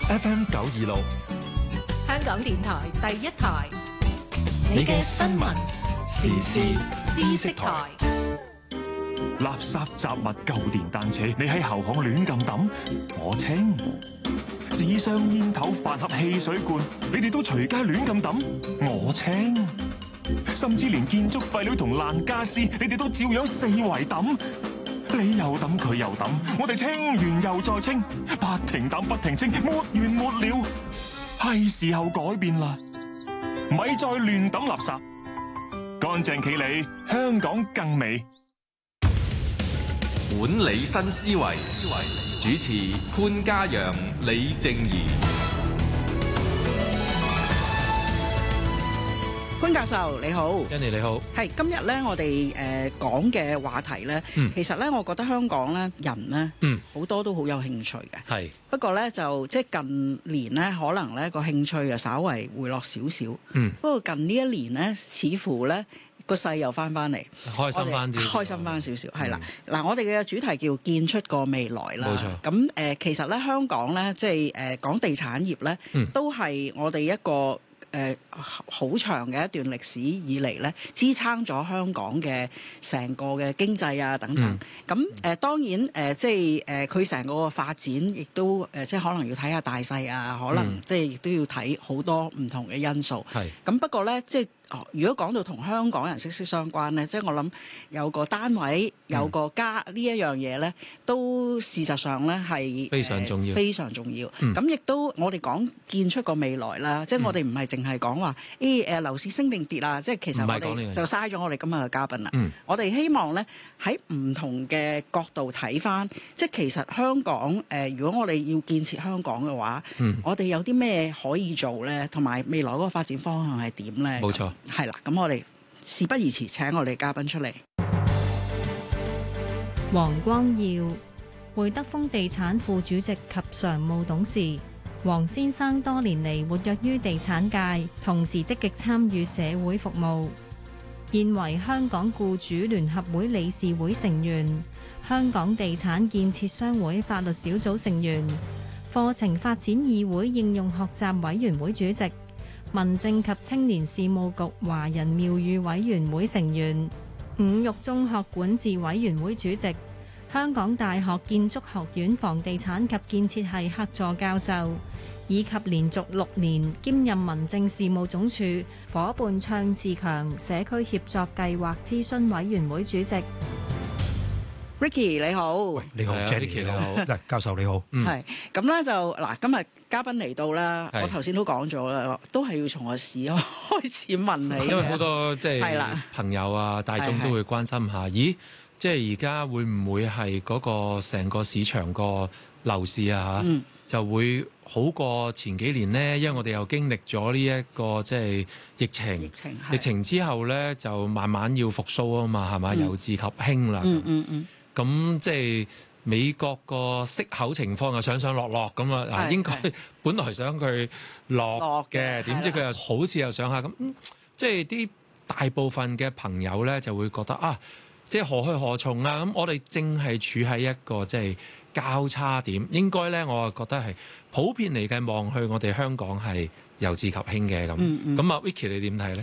FM 926， 香港電台第一台， 你嘅新聞時事知識台。 垃圾雜物舊電單車，你喺後巷亂咁抌，我清；紙箱煙頭飯盒汽水罐，你哋都隨街亂咁抌，我清；甚至連建築廢料同爛家私，你哋都照樣四圍抌。你又抌，佢又抌，我哋清完又再清，不停抌不停清，沒完沒了。係時候改變啦，咪再亂抌垃圾，乾淨企理，香港更美。 管理新思維，主持潘嘉陽、李靜宜。 潘教授你好， 欣妮你好。 係今日咧，我哋講嘅話題咧，其實咧，我覺得香港咧人咧，好多都好有興趣嘅。 係不過咧，就即係近年咧，可能咧個興趣就稍為回落少少。不過近呢一年咧，似乎咧個勢又翻嚟， 開心翻啲， 開心翻少少。係啦，嗱，我哋嘅主題叫建出個未來啦。 冇錯。 咁其實咧香港咧，即係講地產業咧，都係我哋一個好長嘅一段歷史以嚟咧，支撐咗香港嘅成個嘅經濟啊等等。咁當然即係佢成個發展亦都即係可能要睇下大細啊，可能即係亦都要睇好多唔同嘅因素。 係。 咁不過咧，即係如果講到同香港人息息相關咧，即係我諗有個單位有個家呢一樣嘢咧，都事實上咧係非常重要， 非常重要。咁亦都我哋講建出個未來啦，即係我哋唔係淨係講話樓市升定跌啊，即係其實我哋就嘥咗我哋今日嘅嘉賓啦。我哋希望咧喺唔同嘅角度睇翻，即係其實香港如果我哋要建設香港嘅話，我哋有啲咩可以做咧，同埋未來嗰個發展方向係點咧？ 冇錯。 係啦，咁我哋事不宜遲，請我哋嘉賓出嚟。 黃光耀，會德豐地產副主席及常務董事。黃先生多年嚟活躍於地產界，同時積極參與社會服務，現為香港僱主聯合會理事會成員、香港地產建設商會法律小組成員、課程發展議會應用學習委員會主席、民政及青年事務局華人廟宇委員會成員、五育中學管治委員會主席、香港大學建築學院房地產及建設系客座教授，以及連續6年兼任民政事務總署夥伴倡自強社區協作計劃諮詢委員會主席。 Ricky 你好， 你好 Jenny 你好，教授你好。 係咁咧就嗱，今日嘉賓嚟到啦，我頭先都講咗啦，都係要從個市開始問你， 因為好多即係朋友啊、大眾都會關心下，咦，即係而家會唔會係嗰個成個市場個樓市啊就會好過前幾年呢？因為我哋又經歷咗呢一個即係疫情之後咧，就慢慢要復甦啊嘛，係咪？由治及興啦。咁即係美國個息口情況又上落咁啊！嗱，應該本來想佢落嘅，點知佢又好似又上下咁，即係啲大部分嘅朋友咧就會覺得啊，即係何去何從啊！咁我哋正係處喺一個即係交叉點，應該咧我覺得係普遍嚟計望去，我哋香港係由治及興嘅咁。咁啊，Vicky 你點睇咧？